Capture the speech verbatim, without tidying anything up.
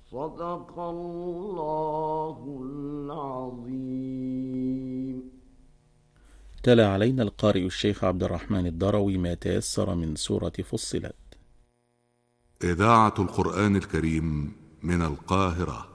صدق الله العظيم. تلا علينا القارئ الشيخ عبد الرحمن الدروي ما تيسر من سورة فصلت. إذاعة القرآن الكريم من القاهرة.